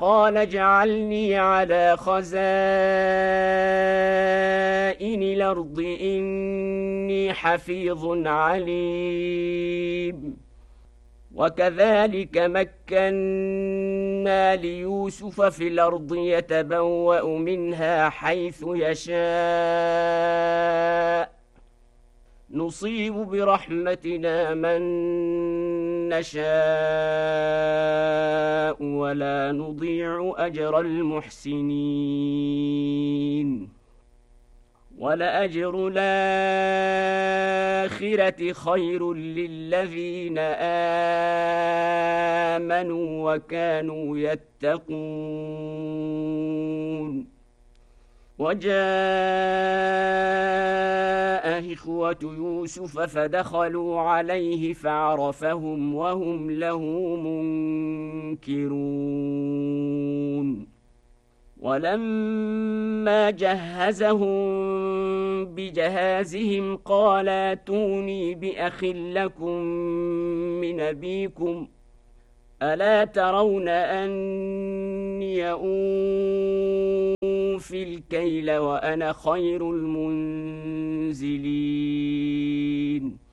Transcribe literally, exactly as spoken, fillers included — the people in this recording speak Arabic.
قال اجعلني على خزائن الأرض إني حفيظ عليم. وكذلك مكنا ليوسف في الأرض يتبوأ منها حيث يشاء نصيب برحمتنا من نشاء ولا نضيع أجر المحسنين. ولأجر الآخرة خير للذين آمنوا وكانوا يتقون. وجاء إخوة يوسف فدخلوا عليه فعرفهم وهم له منكرون. ولما جهزهم بجهازهم قال ائتوني بأخ لكم من أبيكم ألا ترون أني أوفي الكيل وأنا خير المنزلين.